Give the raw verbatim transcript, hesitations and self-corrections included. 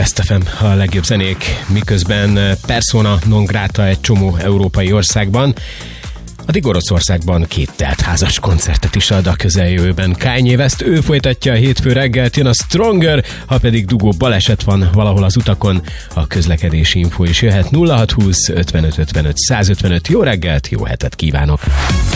Best ef em, a legjobb zenék, miközben persona non grata egy csomó európai országban. Addig Oroszországban két teltházas koncertet is ad a közeljövőben Kanye West. Ő folytatja a hétfő reggelt, jön a Stronger, ha pedig dugó baleset van valahol az utakon, a közlekedési info is jöhet. Nulla hat húsz ötvenöt ötvenöt százötvenöt. Jó reggelt, jó hetet kívánok!